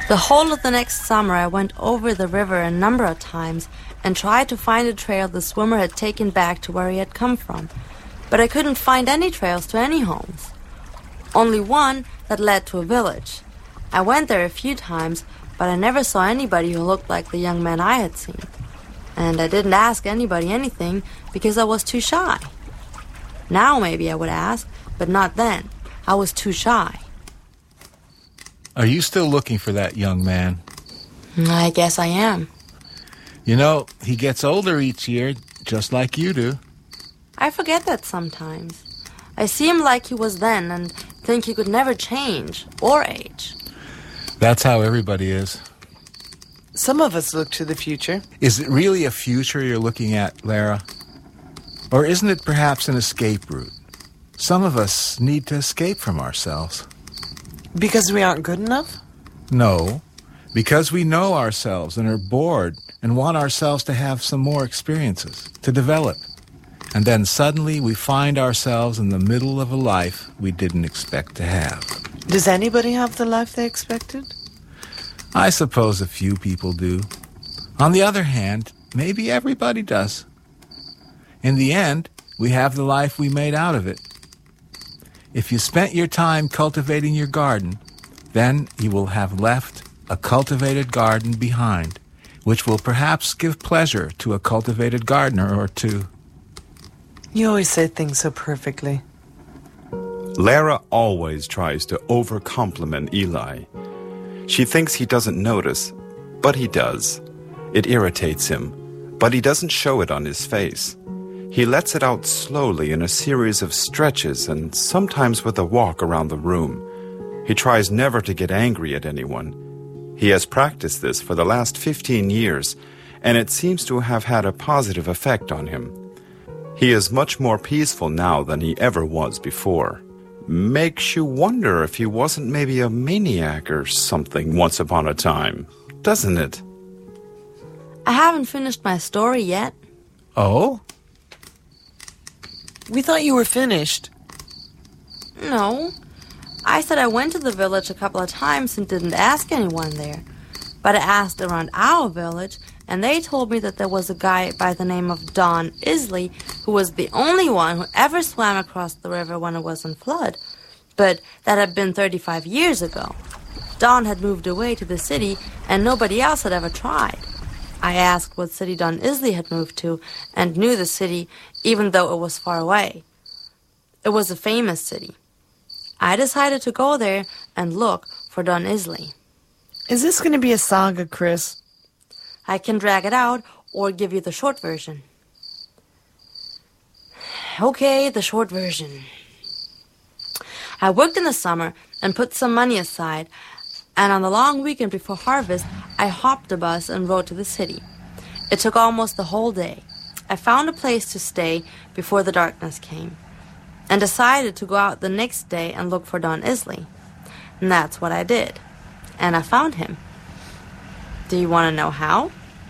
The whole of the next summer I went over the river a number of times and tried to find a trail the swimmer had taken back to where he had come from. But I couldn't find any trails to any homes. Only one that led to a village. I went there a few times, but I never saw anybody who looked like the young man I had seen. And I didn't ask anybody anything because I was too shy. Now maybe I would ask, but not then. I was too shy. Are you still looking for that young man? I guess I am. You know, he gets older each year, just like you do. I forget that sometimes. I see him like he was then and think he could never change or age. That's how everybody is. Some of us look to the future. Is it really a future you're looking at, Lara? Or isn't it perhaps an escape route? Some of us need to escape from ourselves. Because we aren't good enough? No, because we know ourselves and are bored and want ourselves to have some more experiences, to develop. And then suddenly we find ourselves in the middle of a life we didn't expect to have. Does anybody have the life they expected? I suppose a few people do. On the other hand, maybe everybody does. In the end, we have the life we made out of it. If you spent your time cultivating your garden, then you will have left a cultivated garden behind, which will perhaps give pleasure to a cultivated gardener or two. You always say things so perfectly. Lara always tries to over-compliment Eli. She thinks he doesn't notice, but he does. It irritates him, but he doesn't show it on his face. He lets it out slowly in a series of stretches and sometimes with a walk around the room. He tries never to get angry at anyone. He has practiced this for the last 15 years, and it seems to have had a positive effect on him. He is much more peaceful now than he ever was before. Makes you wonder if he wasn't maybe a maniac or something once upon a time, doesn't it? I haven't finished my story yet. Oh? We thought you were finished. No. I said I went to the village a couple of times and didn't ask anyone there. But I asked around our village, and they told me that there was a guy by the name of Don Isley who was the only one who ever swam across the river when it was in flood. But that had been 35 years ago. Don had moved away to the city, and nobody else had ever tried. I asked what city Don Isley had moved to, and knew the city, even though it was far away. It was a famous city. I decided to go there and look for Don Isley. Is this going to be a saga, Chris? I can drag it out or give you the short version. Okay, the short version. I worked in the summer and put some money aside, and on the long weekend before harvest, I hopped a bus and rode to the city. It took almost the whole day. I found a place to stay before the darkness came, and decided to go out the next day and look for Don Isley. And that's what I did. And I found him. Do you want to know how?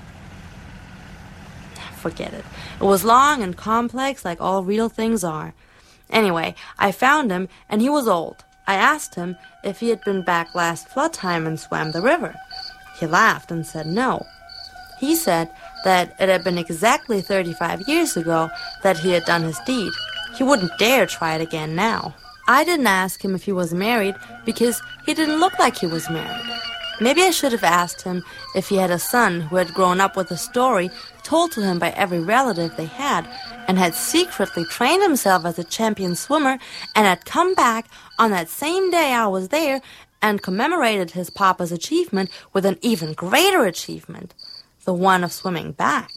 Forget it. It was long and complex like all real things are. Anyway, I found him, and he was old. I asked him if he had been back last flood time and swam the river. He laughed and said no. He said that it had been exactly 35 years ago that he had done his deed. He wouldn't dare try it again now. I didn't ask him if he was married because he didn't look like he was married. Maybe I should have asked him if he had a son who had grown up with a story told to him by every relative they had, and had secretly trained himself as a champion swimmer, and had come back on that same day I was there and commemorated his papa's achievement with an even greater achievement, the one of swimming back.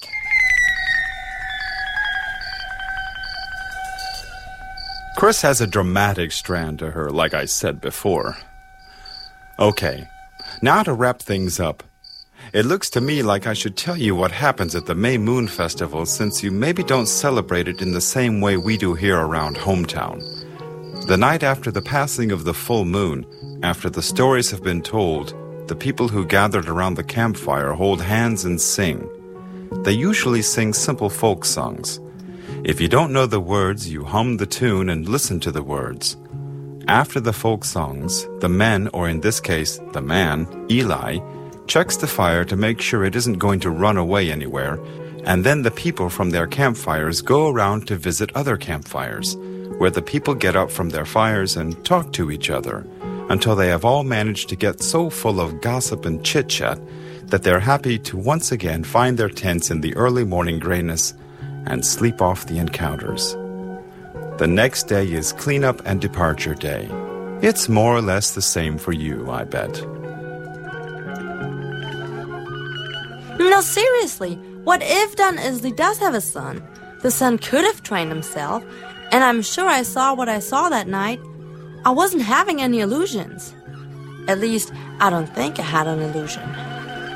Chris has a dramatic strand to her, like I said before. Okay, now to wrap things up. It looks to me like I should tell you what happens at the May Moon Festival, since you maybe don't celebrate it in the same way we do here around hometown. The night after the passing of the full moon, after the stories have been told, the people who gathered around the campfire hold hands and sing. They usually sing simple folk songs. If you don't know the words, you hum the tune and listen to the words. After the folk songs, the men, or in this case, the man, Eli, checks the fire to make sure it isn't going to run away anywhere, and then the people from their campfires go around to visit other campfires, where the people get up from their fires and talk to each other, until they have all managed to get so full of gossip and chit-chat that they're happy to once again find their tents in the early morning grayness and sleep off the encounters. The next day is cleanup and departure day. It's more or less the same for you, I bet. No, seriously, what if Dan Isley does have a son? The son could have trained himself, and I'm sure I saw what I saw that night. I wasn't having any illusions. At least, I don't think I had an illusion.